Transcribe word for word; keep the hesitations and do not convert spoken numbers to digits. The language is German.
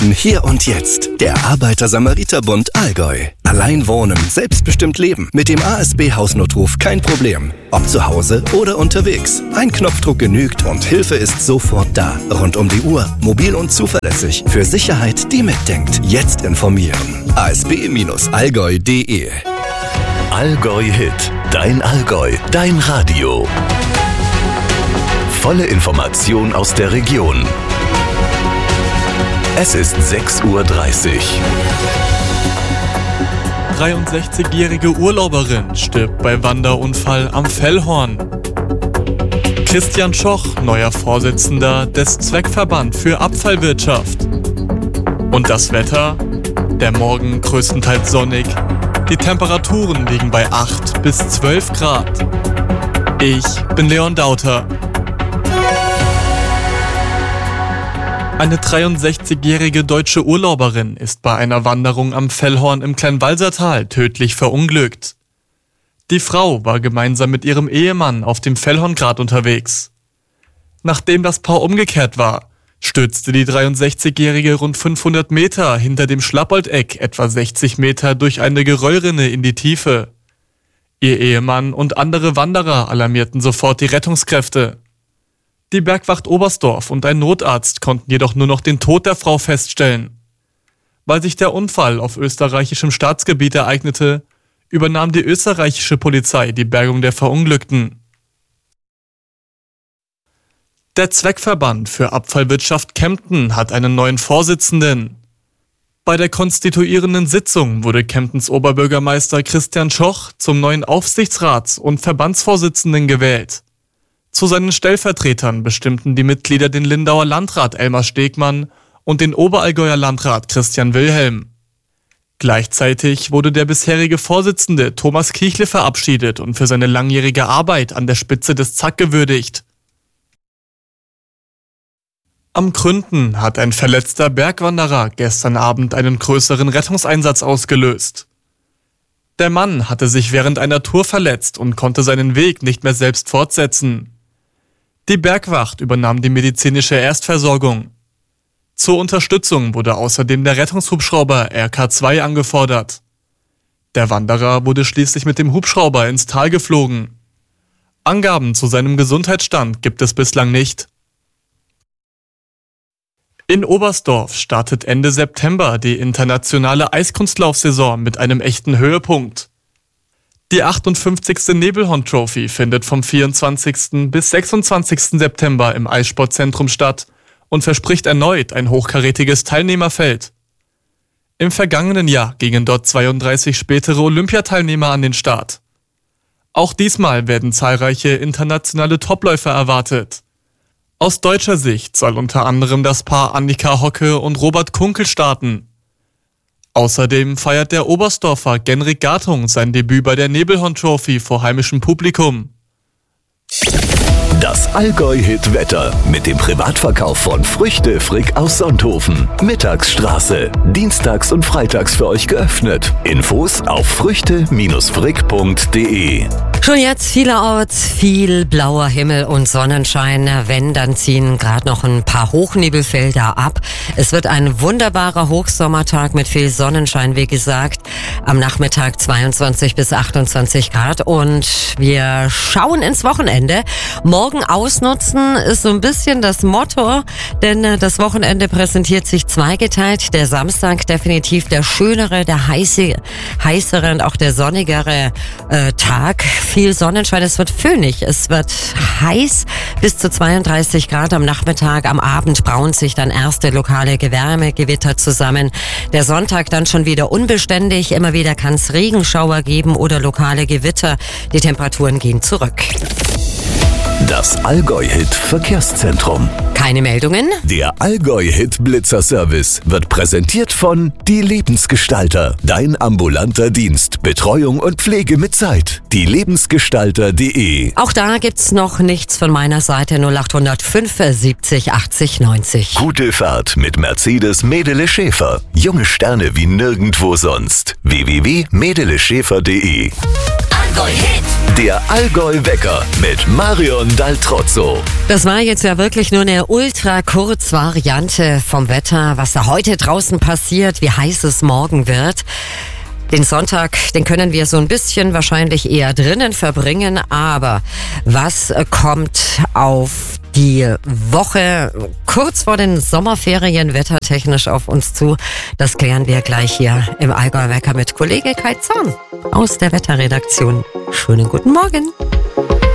Hier und jetzt. Der Arbeiter-Samariter-Bund Allgäu. Allein wohnen, selbstbestimmt leben. Mit dem A S B-Hausnotruf kein Problem. Ob zu Hause oder unterwegs. Ein Knopfdruck genügt und Hilfe ist sofort da. Rund um die Uhr, mobil und zuverlässig. Für Sicherheit, die mitdenkt. Jetzt informieren. a s b Bindestrich allgäu punkt d e Allgäu Hit. Dein Allgäu. Dein Radio. Volle Information aus der Region. Es ist sechs Uhr dreißig. dreiundsechzigjährige Urlauberin stirbt bei Wanderunfall am Fellhorn. Christian Schoch, neuer Vorsitzender des Zweckverband für Abfallwirtschaft. Und das Wetter? Der Morgen größtenteils sonnig. Die Temperaturen liegen bei acht bis zwölf Grad. Ich bin Leon Dauter. Eine dreiundsechzigjährige deutsche Urlauberin ist bei einer Wanderung am Fellhorn im Kleinwalsertal tödlich verunglückt. Die Frau war gemeinsam mit ihrem Ehemann auf dem Fellhorngrat unterwegs. Nachdem das Paar umgekehrt war, stürzte die dreiundsechzigjährige rund fünfhundert Meter hinter dem Schlappoldeck etwa sechzig Meter durch eine Geröllrinne in die Tiefe. Ihr Ehemann und andere Wanderer alarmierten sofort die Rettungskräfte. Die Bergwacht Oberstdorf und ein Notarzt konnten jedoch nur noch den Tod der Frau feststellen. Weil sich der Unfall auf österreichischem Staatsgebiet ereignete, übernahm die österreichische Polizei die Bergung der Verunglückten. Der Zweckverband für Abfallwirtschaft Kempten hat einen neuen Vorsitzenden. Bei der konstituierenden Sitzung wurde Kemptens Oberbürgermeister Christian Schoch zum neuen Aufsichtsrats- und Verbandsvorsitzenden gewählt. Zu seinen Stellvertretern bestimmten die Mitglieder den Lindauer Landrat Elmar Stegmann und den Oberallgäuer Landrat Christian Wilhelm. Gleichzeitig wurde der bisherige Vorsitzende Thomas Kichle verabschiedet und für seine langjährige Arbeit an der Spitze des Z A K gewürdigt. Am Gründen hat ein verletzter Bergwanderer gestern Abend einen größeren Rettungseinsatz ausgelöst. Der Mann hatte sich während einer Tour verletzt und konnte seinen Weg nicht mehr selbst fortsetzen. Die Bergwacht übernahm die medizinische Erstversorgung. Zur Unterstützung wurde außerdem der Rettungshubschrauber R K zwei angefordert. Der Wanderer wurde schließlich mit dem Hubschrauber ins Tal geflogen. Angaben zu seinem Gesundheitsstand gibt es bislang nicht. In Oberstdorf startet Ende September die internationale Eiskunstlaufsaison mit einem echten Höhepunkt. Die achtundfünfzigste Nebelhorn Trophy findet vom vierundzwanzigsten bis sechsundzwanzigsten September im Eissportzentrum statt und verspricht erneut ein hochkarätiges Teilnehmerfeld. Im vergangenen Jahr gingen dort zweiunddreißig spätere Olympiateilnehmer an den Start. Auch diesmal werden zahlreiche internationale Topläufer erwartet. Aus deutscher Sicht soll unter anderem das Paar Annika Hocke und Robert Kunkel starten. Außerdem feiert der Oberstdorfer Genrik Gartung sein Debüt bei der Nebelhorn Trophy vor heimischem Publikum. Das Allgäu-Hit-Wetter mit dem Privatverkauf von Früchte Frick aus Sonthofen. Mittagsstraße. Dienstags und freitags für euch geöffnet. Infos auf früchte Frick punkt d e. Schon jetzt vielerorts viel blauer Himmel und Sonnenschein. Wenn, dann ziehen gerade noch ein paar Hochnebelfelder ab. Es wird ein wunderbarer Hochsommertag mit viel Sonnenschein, wie gesagt. Am Nachmittag zweiundzwanzig bis achtundzwanzig Grad und wir schauen ins Wochenende. Morgen ausnutzen ist so ein bisschen das Motto, denn das Wochenende präsentiert sich zweigeteilt. Der Samstag definitiv der schönere, der heiße, heißere und auch der sonnigere äh, Tag. Viel Sonnenschein, es wird föhnig, es wird heiß, bis zu zweiunddreißig Grad am Nachmittag. Am Abend brauen sich dann erste lokale Gewärmegewitter zusammen. Der Sonntag dann schon wieder unbeständig, immer wieder kann es Regenschauer geben oder lokale Gewitter. Die Temperaturen gehen zurück. Das Allgäu-Hit-Verkehrszentrum. Keine Meldungen? Der Allgäu-Hit-Blitzer-Service wird präsentiert von Die Lebensgestalter. Dein ambulanter Dienst. Betreuung und Pflege mit Zeit. die lebensgestalter punkt d e. Auch da gibt's noch nichts von meiner Seite. null acht null fünf siebzig achtzig neunzig. Gute Fahrt mit Mercedes Medele Schäfer. Junge Sterne wie nirgendwo sonst. w w w punkt medele schäfer punkt d e. Allgäu-Hit. Der Allgäu-Wecker mit Marion Daltrozzo. Das war jetzt ja wirklich nur eine Ultra-Kurz-Variante vom Wetter, was da heute draußen passiert, wie heiß es morgen wird. Den Sonntag, den können wir so ein bisschen wahrscheinlich eher drinnen verbringen, aber was kommt auf die Woche kurz vor den Sommerferien wettertechnisch auf uns zu? Das klären wir gleich hier im Allgäu-Wecker mit Kollege Kai Zahn aus der Wetterredaktion. Schönen guten Morgen.